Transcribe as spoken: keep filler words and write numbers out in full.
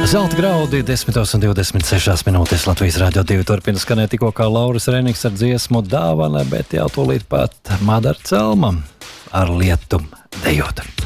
Zelta graudi desmitos un divdesmit sešās minūtes Latvijas Rādio divi turpina skanēt tikko kā Lauris Reniks ar dziesmu Dāvana, bet jau tūlīt pat Madara Celma ar lietu dejot.